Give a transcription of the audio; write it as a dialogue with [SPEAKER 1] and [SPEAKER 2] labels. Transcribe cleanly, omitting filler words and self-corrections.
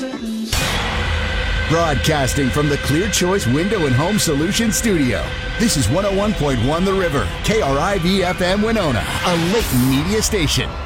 [SPEAKER 1] Broadcasting from the Clear Choice Window and Home Solutions studio, this is 101.1 The River, KRIV-FM Winona, a Layton media station.